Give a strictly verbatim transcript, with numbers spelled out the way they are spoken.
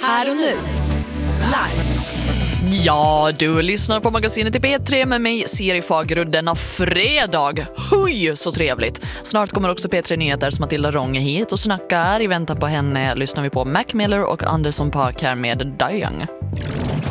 Här och nu. Live. Ja, du lyssnar på magasinet i P tre med mig, Siri Fagerud, denna fredag. Hui, så trevligt. Snart kommer också P tre Nyheter som Matilda Ronge hit och snackar. I väntan på henne lyssnar vi på Mac Miller och Anderson Paak här med Die Young.